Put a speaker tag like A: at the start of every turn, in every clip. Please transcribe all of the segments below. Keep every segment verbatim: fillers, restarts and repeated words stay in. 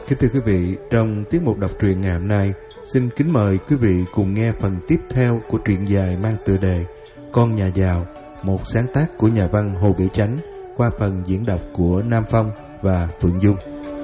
A: Kính thưa quý vị, trong tiết mục đọc truyện ngày hôm nay, xin kính mời quý vị cùng nghe phần tiếp theo của truyện dài mang tựa đề Con Nhà Giàu, một sáng tác của nhà văn Hồ Biểu Chánh qua phần diễn đọc của Nam Phong và Phượng Dung.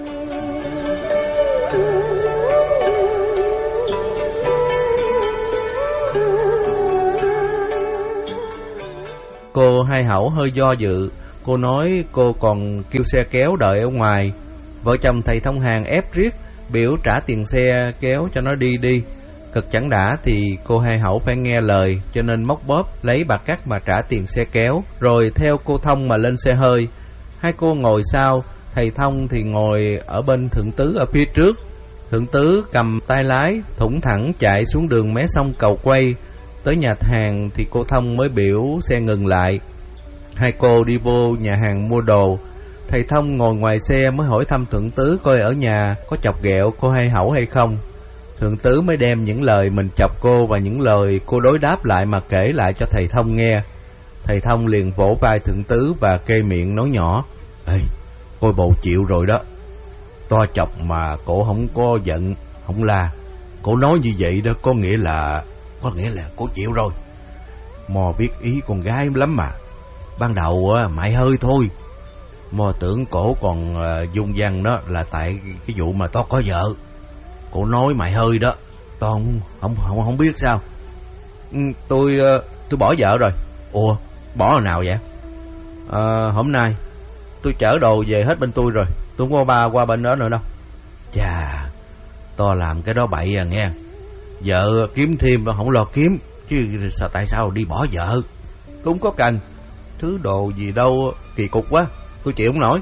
B: Cô Hai Hẩu hơi do dự. Cô nói cô còn kêu xe kéo đợi ở ngoài. Vợ chồng thầy thông hàng ép riết, biểu trả tiền xe kéo cho nó đi đi. Cực chẳng đã thì cô Hai Hẩu phải nghe lời, cho nên móc bóp lấy bạc cắt mà trả tiền xe kéo, rồi theo cô Thông mà lên xe hơi. Hai cô ngồi sau, thầy Thông thì ngồi ở bên Thượng Tứ ở phía trước. Thượng Tứ cầm tay lái, thủng thẳng chạy xuống đường mé sông Cầu Quay. Tới nhà hàng thì cô Thông mới biểu xe ngừng lại. Hai cô đi vô nhà hàng mua đồ. Thầy Thông ngồi ngoài xe mới hỏi thăm Thượng Tứ coi ở nhà có chọc ghẹo cô Hai Hẩu hay không. Thượng Tứ mới đem những lời mình chọc cô và những lời cô đối đáp lại mà kể lại cho thầy Thông nghe. Thầy Thông liền vỗ vai Thượng Tứ và kê miệng nói nhỏ: Ê, coi bộ chịu rồi đó. To chọc mà cổ không có giận, không la. Cổ nói như vậy đó có nghĩa là Có nghĩa là cổ chịu rồi. Mò biết ý con gái lắm mà. Ban đầu mày hơi thôi. Mò tưởng cổ còn dung văn đó là tại cái vụ mà to có vợ. Cổ nói mày hơi đó. To không không không, không biết sao. Ừ, tôi tôi bỏ vợ rồi. Ủa, bỏ hồi nào vậy? À, hôm nay tôi chở đồ về hết bên tôi rồi. Tôi không có ba qua bên đó nữa đâu. Chà, to làm cái đó bậy à nghe. Vợ kiếm thêm mà không lo kiếm, chứ sao tại sao đi bỏ vợ? Cũng có cần. Thứ đồ gì đâu kỳ cục quá, tôi chịu không nổi.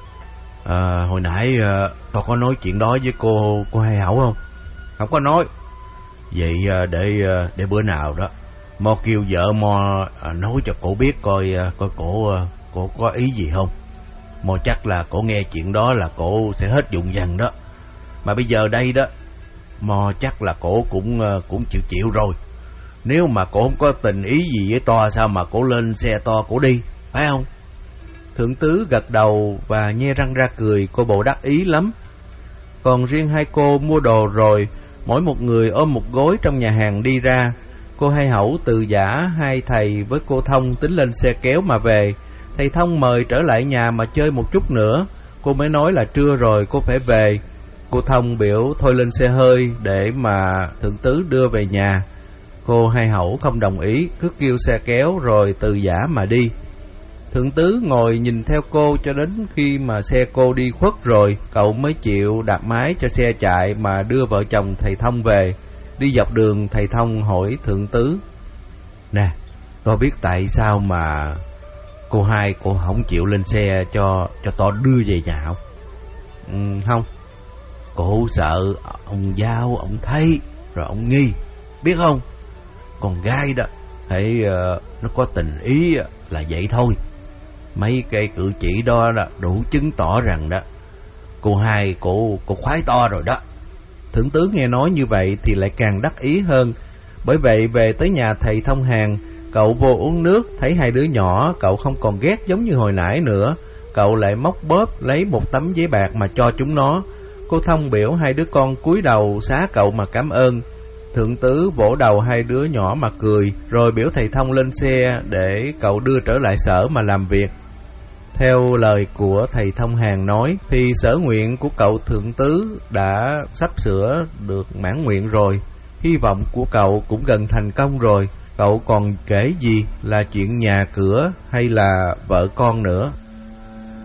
B: À, hồi nãy tôi có nói chuyện đó với cô cô Hai Hẩu không? Không có nói. Vậy để để bữa nào đó Mo kêu vợ Mo nói cho cổ biết coi coi cổ cổ có ý gì không. Mo chắc là cổ nghe chuyện đó là cổ sẽ hết dụng vằng đó. Mà bây giờ đây đó, Mo chắc là cổ cũng cũng chịu chịu rồi. Nếu mà cổ không có tình ý gì với To, sao mà cổ lên xe To cổ đi, phải không? Thượng Tứ gật đầu và nhe răng ra cười, cô bộ đắc ý lắm. Còn riêng hai cô mua đồ rồi, mỗi một người ôm một gối trong nhà hàng đi ra. Cô Hai Hẩu từ giả hai thầy với cô Thông tính lên xe kéo mà về. Thầy Thông mời trở lại nhà mà chơi một chút nữa. Cô mới nói là trưa rồi cô phải về. Cô Thông biểu thôi lên xe hơi để mà Thượng Tứ đưa về nhà. Cô Hai Hẩu không đồng ý, cứ kêu xe kéo rồi từ giả mà đi. Thượng Tứ ngồi nhìn theo cô cho đến khi mà xe cô đi khuất rồi, cậu mới chịu đạp máy cho xe chạy mà đưa vợ chồng thầy Thông về. Đi dọc đường thầy Thông hỏi Thượng Tứ: Nè, tôi biết tại sao mà cô Hai cô không chịu lên xe cho cho tôi đưa về nhà không? Ừ, không. Cổ sợ ông Giao, ông thấy, rồi ông nghi, biết không? Con gái đó, thấy uh, nó có tình ý là vậy thôi. Mấy cây cử chỉ đó, đó đủ chứng tỏ rằng đó cô Hai, cô, cô khoái To rồi đó. Thượng Tứ nghe nói như vậy thì lại càng đắc ý hơn. Bởi vậy về tới nhà thầy Thông hàng, cậu vô uống nước, thấy hai đứa nhỏ, cậu không còn ghét giống như hồi nãy nữa. Cậu lại móc bóp lấy một tấm giấy bạc mà cho chúng nó. Cô Thông biểu hai đứa con cúi đầu xá cậu mà cảm ơn. Thượng Tứ vỗ đầu hai đứa nhỏ mà cười, rồi biểu thầy Thông lên xe để cậu đưa trở lại sở mà làm việc. Theo lời của thầy Thông hàng nói thì sở nguyện của cậu Thượng Tứ đã sắp sửa được mãn nguyện rồi. Hy vọng của cậu cũng gần thành công rồi. Cậu còn kể gì là chuyện nhà cửa hay là vợ con nữa.